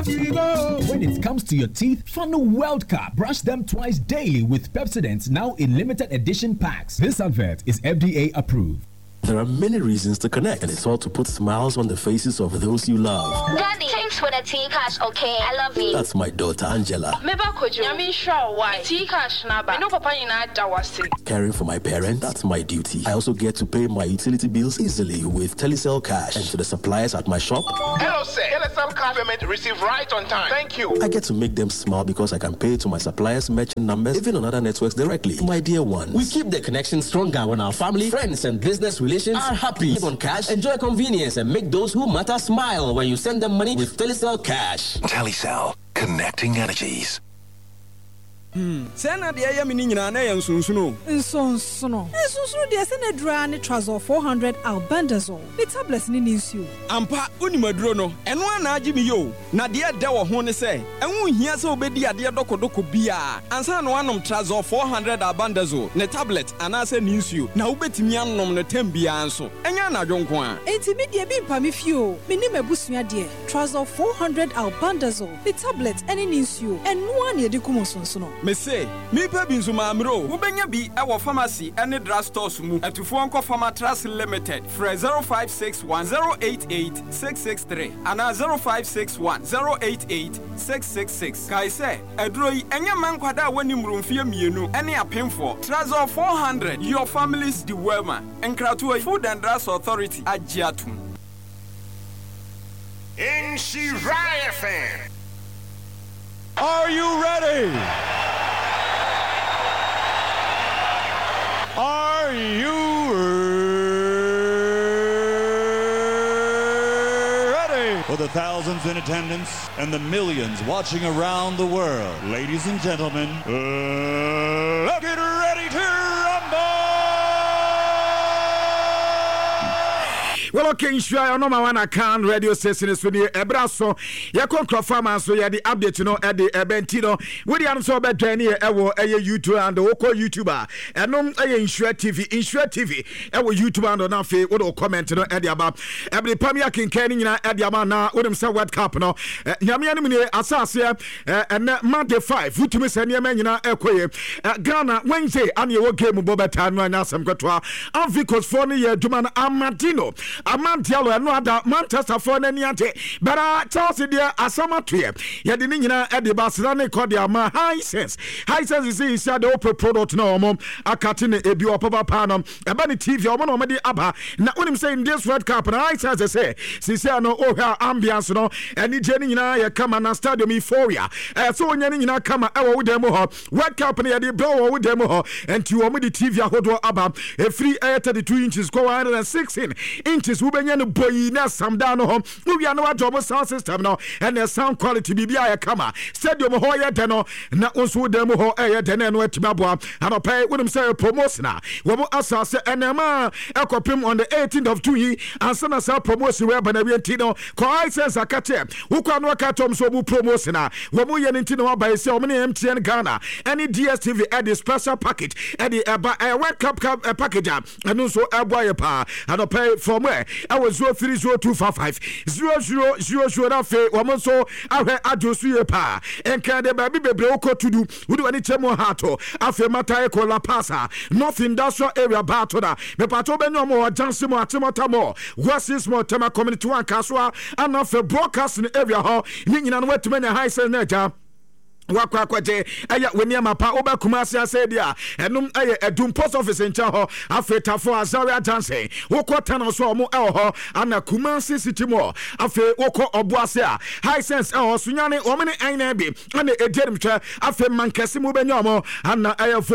When it comes to your teeth, Fano World Cup. Brush them twice daily with Pepsodent, now in limited edition packs. This advert is FDA approved. There are many reasons to connect, and it's all to put smiles on the faces of those you love. Daddy, thanks for the tea cash, okay? I love you. That's my daughter, Angela. Caring for my parents, that's my duty. I also get to pay my utility bills easily with Telecel Cash. And to the suppliers at my shop. Hello, sir. Telecel Cash payment received right on time. Thank you. I get to make them smile because I can pay to my suppliers' merchant numbers, even on other networks directly. My dear ones. We keep the connection stronger when our family, friends, and business relations are happy. Live on cash, enjoy convenience, and make those who matter smile when you send them money with Telecel Cash. Telecel, connecting energies. Sena de ya mini nyina na ya nsonsuno. Nsonsuno de sena dra ne Trazol 400 albendazole. The tablets ni nsuo. Ampa unimaduro no. Eno ana agi mi yo. Na de da wo ho ne se. Enwu hia se obedi ade dokodoko bia. Ansa no anom Trazol 400 albendazole. Ne tablet ana se ni nsuo. Na obetimi anom ne tem bia anso. Enya na dwonko a. Enti mi de bi mpa mi fio. Meni mabusua de. Trazol 400 albendazole. The tablet ene ni nsuo. Eno ana ye de kumonsonsono. Me say, me pa binzu mamro. Wobenya bi e wo pharmacy ene drugstores mu. Atufo nko Pharmatras Limited. Fre 0561088663 ana 0561088666. Kai say, edro yi enya mankwada wani mrumfie mienu ene apemfo. Trazol 400, your family's dewelma. Enkratu Food and Drugs Authority agiatum. In Shirai FM. Are you ready? Are you ready? For the thousands in attendance and the millions watching around the world, ladies and gentlemen, let's get ready to rumble! Well, okay, sure, I know my one account radio station is with you. Ebraso, ya confirm so ya the update no at the Bentino. With the answer about Jenny, ewo YouTube and the local YouTuber. And no Insure TV, ewo YouTuber and on fe would comment no at the about every Pamia King Kenny at the Amana, with himself what cup no. Yamian Assasia and Monday 5, Futumis and Yamana Equay, Ghana Wednesday, and your game Boba Tan and Assam Cotua, and Vicos for me, Duman Amadino. Amantialo and no other Manchester for Naniante, but Chelsea dear Asamatria. Yadinina at the Barcelona Cordia, high sense is the open product no more. A cutting a bio papa panum, a bunny TV, or one of Abba. Now, when I'm saying this Red Cup, and I says I say, Cicero, oh, her ambiance, no, and Jenny and I come and stadium euphoria. So, Yanina come out with them, Red Cup and the blow with them, and to omidi TV, Hodo Abba, a free air 32 inches, go 116 inches. Ubenya no boy na sam down home. We are no job sound system no, and the sound quality bibia kama. Stadium ho ye de no na onso dem ho ye de na no atimaboa. And pay when them say promotion. We mo asase enema ekopim on the 18th of June and sana sa promotion we bana wi ntino. Ko I sense akate. Wo kwa no akatom so mu promotion we mo ye ntino ba se o me MTN Ghana. Any DSTV at the special package at the World Cup package and also eboy pa. And pay from where I was 030255 0000 na fe woman so ahwe ajosu ye pa enka de baby bebre oko tudu wudu ani chemo hato afe mata ko la pasa north industrial area bato da me pato be no mo jansi mo atimota mo wasis mo tema community one kaswa and afe broadcasting area ho ni nyina no wetume na high sense na ja wakwakwate aya weni amapa oba kumasi ase dia enum aye edum post office ncha ho afeta for Azaria Johnson wokota no so omo ho ana kumasi city mo afe woko obuase a high sense ho sunyane omene aina bi ana ederim twa afe mankasi mu benya omo ana aye